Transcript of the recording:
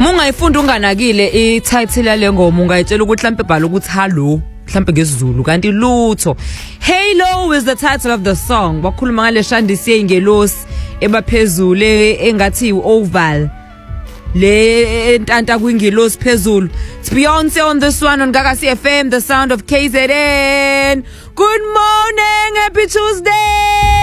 Mungayifunda unganakile i-title yale ngoma ungayitshela ukuthi mhlambe bhala ukuthi hello mhlambe ngesizulu kanti lutho. Halo is the title of the song. Bakhuluma ngale Shandisi yengelosi ebaphezulu engathi oval. Le entanta kwingelosi phezulu. It's Beyonce on this one on Gaga CFM, the sound of KZN. Good morning, happy Tuesday.